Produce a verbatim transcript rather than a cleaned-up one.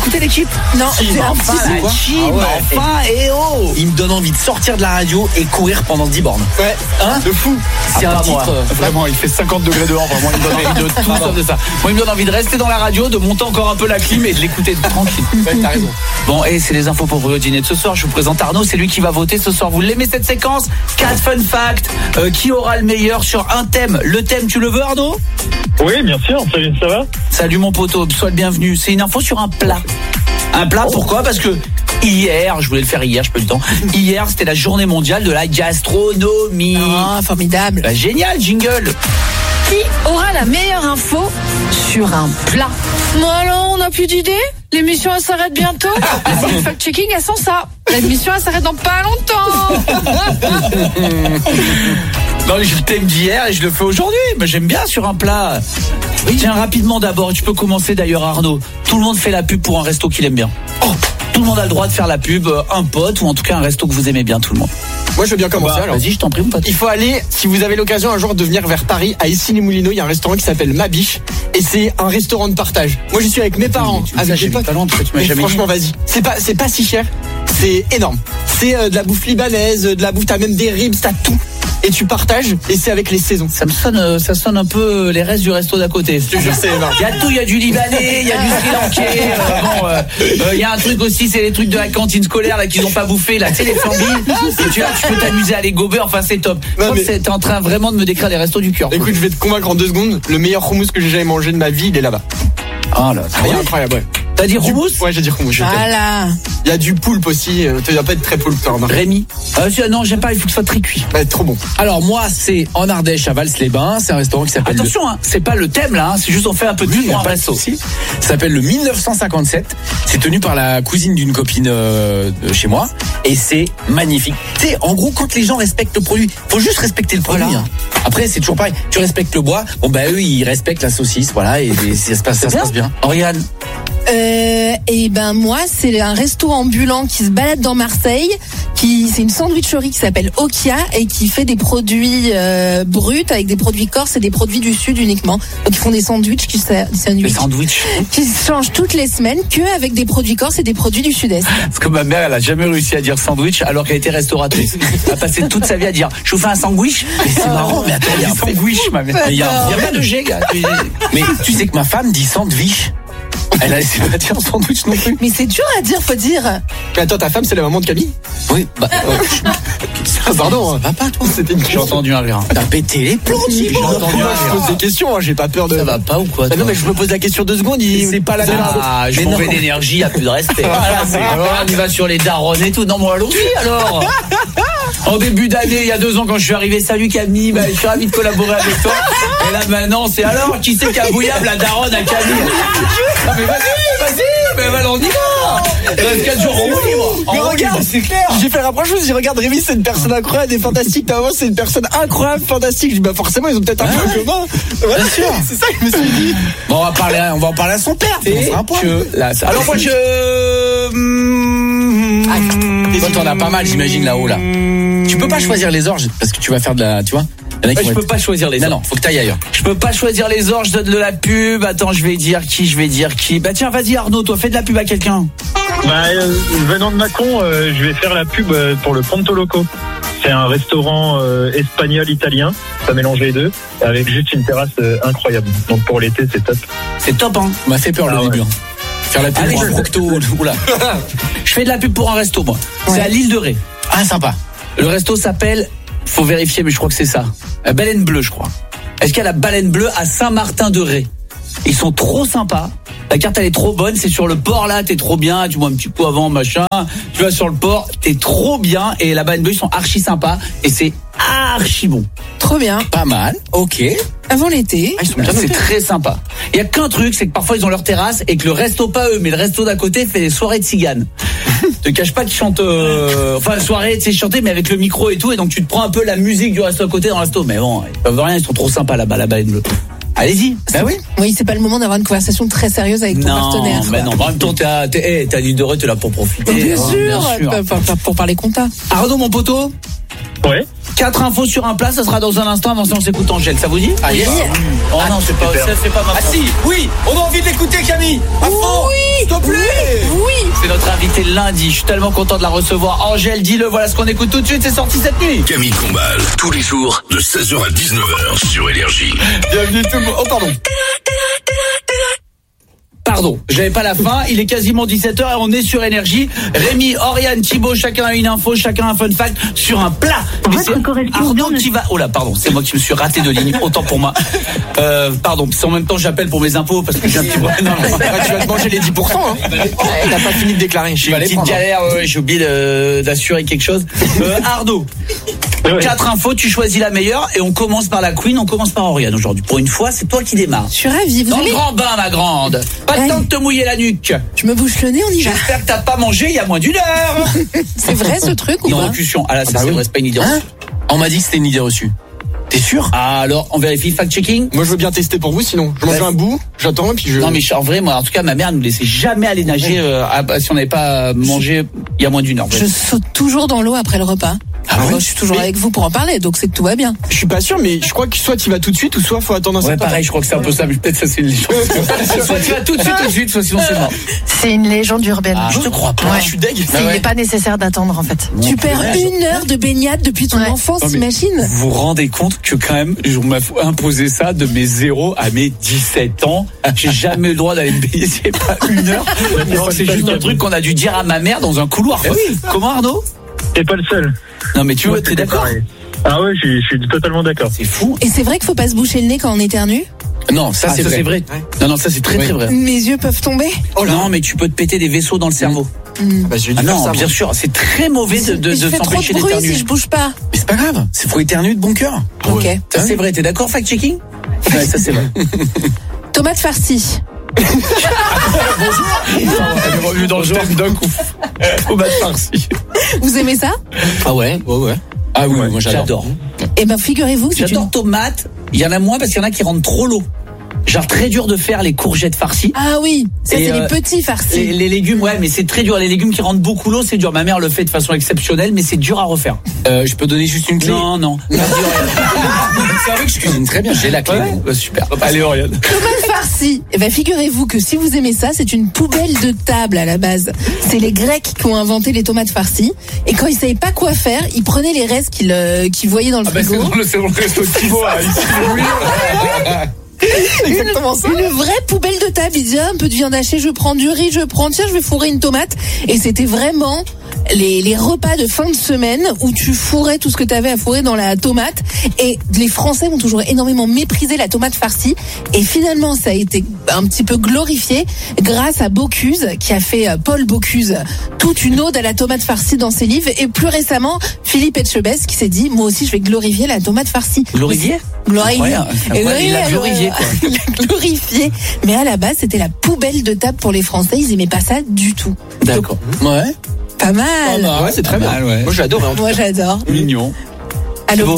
écouté l'équipe? Non, si, c'est enfin un la team, ah ouais, enfin, et oh il me donne envie de sortir de la radio et courir pendant dix bornes. Ouais, hein de fou. C'est ah, un titre. Moi. Vraiment, il fait cinquante degrés dehors. Vraiment, il me donne envie de tout sauf de ça. Moi, il me donne envie de rester dans la radio, de monter encore un peu la clim et de l'écouter tranquille. Ouais, t'as raison. Bon, et c'est les infos pour vous au dîner de ce soir. Je vous présente Arnaud, c'est lui qui va voter ce soir. Vous l'aimez cette séquence? Quatre fun facts. Euh, qui aura le meilleur sur un thème? Le thème, tu le veux, Arnaud? Oui, bien sûr. Salut, ça va? Salut mon poteau, sois le bienvenu. C'est une info sur un plat. Un plat, pourquoi? Parce que hier, je voulais le faire hier, je peux le temps. Hier, c'était la journée mondiale de la gastronomie. Ah, formidable. Bah, génial, jingle. Qui aura la meilleure info sur un plat? Bon alors, on n'a plus d'idées? L'émission elle s'arrête bientôt. Les fact-checking elles sont ça. L'émission elle s'arrête dans pas longtemps. Non, je t'aime d'hier et je le fais aujourd'hui. Mais j'aime bien sur un plat. Oui. Tiens, rapidement d'abord, tu peux commencer d'ailleurs, Arnaud. Tout le monde fait la pub pour un resto qu'il aime bien. Oh, tout le monde a le droit de faire la pub, un pote ou en tout cas un resto que vous aimez bien, tout le monde. Moi je veux bien commencer bah, alors. Vas-y, je t'en prie mon pote. Il faut aller, si vous avez l'occasion un jour de venir vers Paris, à Issy-les-Moulineaux, il y a un restaurant qui s'appelle Ma Biche et c'est un restaurant de partage. Moi je suis avec mes parents, avec mes potes. Franchement vas-y, c'est pas c'est pas si cher, c'est énorme. C'est euh, de la bouffe libanaise, de la bouffe, t'as même des ribs, t'as tout. Et tu partages et c'est avec les saisons. Ça me sonne, euh, ça sonne un peu les restes du resto d'à côté. Je te sais, il y a tout, il y a du libanais, il y a du sri lankais. Euh, bon, euh, euh, y a un truc aussi, c'est les trucs de la cantine scolaire là qu'ils ont pas bouffé là, tu sais les flambis. Et tu vois, tu peux t'amuser à les gober. Enfin, c'est top. Non, mais... T'es en train vraiment de me décrire les restos du cœur. Écoute, je vais te convaincre en deux secondes. Le meilleur houmous que j'ai jamais mangé de ma vie, il est là-bas. Ah là, c'est ah, incroyable. Ouais. T'as dit houmous? Ouais, j'ai dit houmous. Voilà. Il y a du poulpe aussi. Tu dois pas être très poulpe, toi. Rémi. Euh, non, j'aime pas. Il faut que ce soit très cuit. Ouais, trop bon. Alors moi, c'est en Ardèche, à Vals-les-Bains. C'est un restaurant qui s'appelle. Attention, le... hein, c'est pas le thème là. Hein, c'est juste on fait un peu de oui, pour un resto. Ça s'appelle le mille neuf cent cinquante-sept. C'est tenu par la cousine d'une copine euh, de chez moi, et c'est magnifique. Tu sais, en gros, quand les gens respectent le produit, faut juste respecter le produit. Voilà. Hein. Après, c'est toujours pareil. Tu respectes le bois. Bon bah eux, ils respectent la saucisse, voilà, et, et ça se passe, ça se passe bien. Oriane. Euh, et ben moi c'est un resto ambulant qui se balade dans Marseille, qui c'est une sandwicherie qui s'appelle Okia et qui fait des produits euh, bruts avec des produits corses et des produits du sud uniquement. Donc ils font des sandwichs qui des sandwichs qui changent toutes les semaines que avec des produits corses et des produits du sud-est. Parce que ma mère elle a jamais réussi à dire sandwich alors qu'elle était restauratrice. Elle a passé toute sa vie à dire je vous fais un sandwich. Mais c'est marrant, mais attends, il y a un sandwich ma mère. Il y a, il y a pas de G gars. Mais tu sais que ma femme dit sandwich. Elle a essayé de dire sandwich non plus. Mais c'est dur à dire, faut dire. Mais attends, ta femme, c'est la maman de Camille? Oui, bah. Ouais. Ah, pardon, ça va pas, toi? C'était une J'ai entendu un rire. T'as pété les plombs, J'ai entendu un rire. Je pose des questions, hein, j'ai pas peur de. Ça va pas ou quoi? Bah non, mais je me pose la question deux secondes, il... c'est pas la même. Ah, je m'en vais d'énergie, y a plus de respect. Voilà, c'est... Alors, on va sur les darons et tout. Non, moi, allons-y, alors. En début d'année, il y a deux ans, quand je suis arrivé, salut Camille, bah, je suis ravi de collaborer avec toi. Et là, maintenant, c'est alors, qui c'est qui a bouillable la daronne à Camille? Non, mais vas-y, vas-y, mais voilà, on y va. Il reste quatre jours en roue libre. Mais regarde, c'est clair. J'ai fait rapprochement, je dis, regarde, Rémi, c'est une personne incroyable et fantastique. Ta maman, c'est une personne incroyable, fantastique. Je dis, bah, forcément, ils ont peut-être un point hein commun. Voilà, bien sûr. C'est ça que je me suis dit. Bon, on va parler, on va en parler à son père. C'est un point. Que, là, ça alors, moi, je, ah, toi, t'en as pas mal, j'imagine, là-haut, là. Tu peux pas choisir les orges parce que tu vas faire de la, tu vois. Ouais, je peux être... pas choisir les orges. Non, non, faut que t'ailles ailleurs. Je peux pas choisir les orges, je donne de la pub. Attends, je vais dire qui, je vais dire qui. Bah tiens, vas-y Arnaud, toi, fais de la pub à quelqu'un. Bah, euh, venant de Mâcon, euh, je vais faire la pub euh, pour le Ponto Loco. C'est un restaurant euh, espagnol-italien, ça mélange les deux, avec juste une terrasse euh, incroyable. Donc pour l'été, c'est top. C'est top, hein. Ça m'a fait peur ah, le ouais. début. Hein. Faire la pub Allez, pour un Procto, oula. Je fais de la pub pour un resto, moi. Ouais. C'est à l'île de Ré. Ah, sympa. Le resto s'appelle, faut vérifier, mais je crois que c'est ça. La Baleine Bleue, je crois. Est-ce qu'il y a la Baleine Bleue à Saint-Martin-de-Ré? Ils sont trop sympas. La carte, elle est trop bonne. C'est sur le port, là. T'es trop bien. Tu bois un petit coup avant, machin. Tu vas sur le port. T'es trop bien. Et la Baleine Bleue, ils sont archi sympas. Et c'est archi bon. Trop bien. Pas mal. Ok. Avant l'été. Ah, ils sont bien, c'est très sympa. Il y a qu'un truc, c'est que parfois ils ont leur terrasse et que le resto, pas eux, mais le resto d'à côté fait des soirées de ciganes. Te cache pas qu'ils chantent, euh, enfin, soirée, tu sais, chanter, mais avec le micro et tout. Et donc tu te prends un peu la musique du resto à côté dans le resto. Mais bon, ils peuvent rien, ils sont trop sympas là-bas, la Baleine Bleue. Allez-y. Bah oui. Oui, c'est pas le moment d'avoir une conversation très sérieuse avec ton non, partenaire. Mais non, en même temps, t'as, t'es, hey, t'as l'île de Ré, t'es là pour profiter. Bien, oh, sûr, bien sûr. Pour, pour, pour parler compta. Arnaud, mon poteau. Ouais. Quatre infos sur un plat, ça sera dans un instant. Avant ça, on s'écoute Angèle. Ça vous dit? Ah, yes. Oh non, c'est pas, ça, c'est pas ma Ah faute. si, oui, on a envie de l'écouter, Camille. À fond, Oui. s'il te plaît. Oui. C'est notre invité lundi. Je suis tellement content de la recevoir. Angèle, dis-le. Voilà ce qu'on écoute tout de suite. C'est sorti cette nuit. Camille Combal, tous les jours de seize heures à dix-neuf heures sur Énergie. Bienvenue tout le monde. Oh, pardon. Pardon, j'avais pas la fin, il est quasiment dix-sept heures et on est sur Énergie. Rémi, Oriane, Thibaut, chacun a une info, chacun un fun fact sur un plat. Mais c'est Arnaud qui va... Oh là, pardon, c'est moi qui me suis raté de ligne, autant pour moi. Euh, pardon, c'est en même temps j'appelle pour mes impôts parce que j'ai un petit problème. Non, non, Tu vas te manger les dix pour cent. Hein. Il n'a pas fini de déclarer. j'ai une petite galère, ouais, j'ai oublié de- d'assurer quelque chose. Euh, Arnaud, Ouais. quatre infos, tu choisis la meilleure et on commence par la Queen, on commence par Oriane aujourd'hui. Pour une fois, c'est toi qui démarres. Je suis ravie. Vous Dans le aimez? grand bain, ma grande. Pas le Ouais. temps de te mouiller la nuque. Je me bouche le nez, on y va. J'espère que t'as pas mangé il y a moins d'une heure. C'est vrai ce truc ou Une pas? recution. Ah là, ça bah c'est oui. vrai, c'est pas une idée Hein reçue. On m'a dit que c'était une idée reçue. T'es sûr? Ah, alors, on vérifie le fact-checking? Moi, je veux bien tester pour vous, sinon. Je mange Vas-y. un bout, j'attends, et puis je. Non, mais en vrai, moi, en tout cas, ma mère nous laissait jamais aller nager euh, à- si on n'avait pas mangé il y a moins d'une heure. Je saute toujours dans l'eau après le repas. Ah Moi, ouais je suis toujours Mais- avec vous pour en parler, donc c'est que tout va bien. Je suis pas sûr, mais je crois que soit tu vas tout de suite, ou soit faut attendre un Ouais, certain pareil, je crois que c'est un peu ça, mais peut-être ça c'est une légende. Soit tu vas tout de suite, tout de suite, soit sinon c'est mort. C'est une légende urbaine. Ah, je te crois pas. temps. Ouais. Je suis deg. C'est- Il n'est pas nécessaire d'attendre en fait. Tu perds une heure de baignade depuis ton Ouais. enfance, Non, mais- t'imagines? Vous vous rendez compte que quand même, on m'a imposé ça de mes zéro à mes dix-sept ans. J'ai jamais eu le droit d'aller me baigner, c'est pas une heure. Non, c'est juste un truc qu'on a dû dire à ma mère dans un couloir. quoi. Comment Arnaud? T'es pas le seul. Non mais tu vois, Moi, t'es c'était d'accord? pareil. Ah ouais, je suis, je suis totalement d'accord. C'est fou. Et c'est vrai qu'il faut pas se boucher le nez quand on éternue? Non, ça Ah, c'est ça vrai. c'est vrai. Non, non, ça c'est très Oui. très vrai. Mes yeux peuvent tomber? Oh non, mais tu peux te péter des vaisseaux dans le cerveau. Bah, j'ai dû Ah faire non, ça, bien moi. sûr, c'est très mauvais de, de, Mais je de fais trop s'empêcher de bruit d'éternuer. si je bouge pas. Mais c'est pas grave, c'est faut éternuer de bon cœur. Ok. Ça c'est vrai, t'es d'accord, fact-checking? Ouais, ça c'est vrai. Tomate farcie. Elle est revenue dans le thème d'un coup. Tomate farcie. Vous aimez ça? Ah ouais, ouais, ouais. Ah oui, moi j'adore. J'adore. Eh ben, figurez-vous que c'est J'adore une... tomate. Il y en a moins parce qu'il y en a qui rendent trop l'eau. Genre très dur de faire les courgettes farcies. Ah oui, ça Et, c'est euh, les petits farcis. Les, les légumes, ouais, mais c'est très dur. Les légumes qui rendent beaucoup l'eau, c'est dur. Ma mère le fait de façon exceptionnelle, mais c'est dur à refaire. Euh, je peux donner juste une clé. Non, non. C'est vrai que je cuisine très bien, j'ai la clé. Ouais, bah, super. Allez, Oriane. Tomate farcie. Eh ben, figurez-vous que si vous aimez ça, c'est une poubelle de table à la base. C'est les Grecs qui ont inventé les tomates farcies. Et quand ils savaient pas quoi faire, ils prenaient les restes qu'ils euh, qu'ils voyaient dans le Ah bah, frigo. c'est dans le, c'est dans le resto de Thibaut, là, ici. Oui. Exactement ça. Une vraie poubelle de table. Ils disaient ah, un peu de viande hachée, je prends du riz, je prends, tiens, je vais fourrer une tomate. Et c'était vraiment les, les repas de fin de semaine où tu fourrais tout ce que tu avais à fourrer dans la tomate. Et les Français ont toujours énormément méprisé la tomate farcie. Et finalement, ça a été un petit peu glorifié grâce à Bocuse, qui a fait, euh, Paul Bocuse, toute une ode à la tomate farcie dans ses livres. Et plus récemment, Philippe Etchebest qui s'est dit, moi aussi, je vais glorifier la tomate farcie. Glorifier? Glorifier. Incroyable. Incroyable. Il l'a glorifié, quoi. Il l'a glorifié. Mais à la base, c'était la poubelle de table pour les Français. Ils aimaient pas ça du tout. D'accord. Ouais. Pas mal. Ouais, c'est très bien. Mal, ouais. Moi, j'adore. Moi, j'adore. Mignon. Allô.